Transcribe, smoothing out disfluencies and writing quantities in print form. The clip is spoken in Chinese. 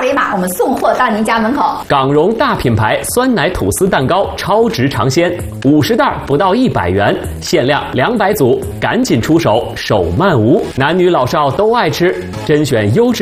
维码，我们送货到您家门口。 港荣大品牌酸奶吐司蛋糕超值尝鲜，50袋不到100元，限量200组，赶紧出手，手慢无。男女老少都爱吃，甄选优质